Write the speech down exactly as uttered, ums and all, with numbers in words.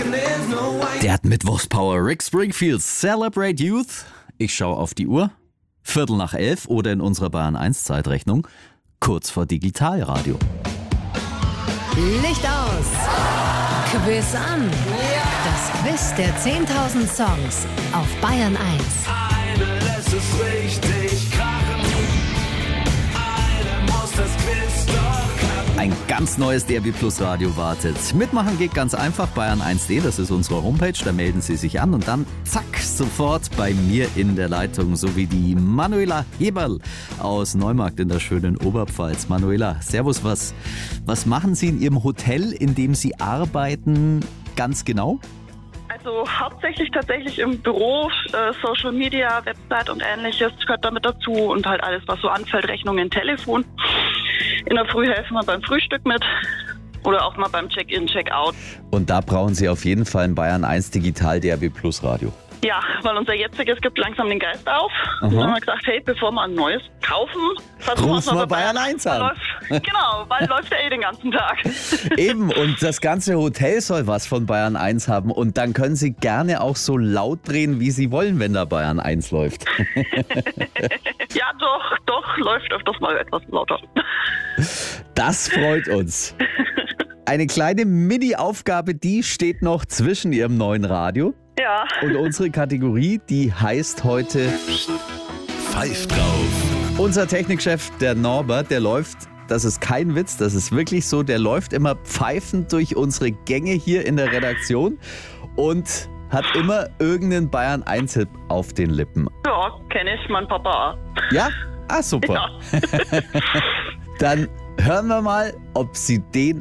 Der hat Mittwochspower. Rick Springfield, Celebrate Youth. Ich schaue auf die Uhr. Viertel nach elf oder in unserer Bayern eins Zeitrechnung kurz vor Digitalradio. Licht aus. Quiz an. Das Quiz der zehntausend Songs auf Bayern eins. Eine lässt es richtig krachen. Eine muss das Quiz doch kacken. Ein ganz neues D R B Plus Radio wartet. Mitmachen geht ganz einfach. Bayern eins Punkt de, das ist unsere Homepage. Da melden Sie sich an und dann zack, sofort bei mir in der Leitung. So wie die Manuela Heberl aus Neumarkt in der schönen Oberpfalz. Manuela, servus, was, was machen Sie in Ihrem Hotel, in dem Sie arbeiten, ganz genau? Also hauptsächlich tatsächlich im Büro, äh, Social Media, Website und ähnliches gehört damit dazu und halt alles, was so anfällt, Rechnungen, Telefon. In der Früh helfen wir beim Frühstück mit oder auch mal beim Check-in, Check-out. Und da brauchen Sie auf jeden Fall ein Bayern eins Digital D R B Plus Radio. Ja, weil unser jetziges gibt langsam den Geist auf. Aha. Und dann haben wir gesagt, hey, bevor wir ein neues kaufen, versuchen wir es Rufen mal wir bei Bayern eins an. Läuft, genau, weil läuft ja eh den ganzen Tag. Eben, und das ganze Hotel soll was von Bayern eins haben. Und dann können Sie gerne auch so laut drehen, wie Sie wollen, wenn da Bayern eins läuft. Ja, doch, doch, läuft öfters mal etwas lauter. Das freut uns. Eine kleine Mini-Aufgabe, die steht noch zwischen Ihrem neuen Radio. Ja. Und unsere Kategorie, die heißt heute Pfeift drauf. Unser Technikchef, der Norbert, der läuft, das ist kein Witz, das ist wirklich so, der läuft immer pfeifend durch unsere Gänge hier in der Redaktion und hat immer irgendeinen Bayern eins Hit auf den Lippen. Ja, kenne ich, mein Papa. Ja? Ah, super. Ja. Dann hören wir mal, ob Sie den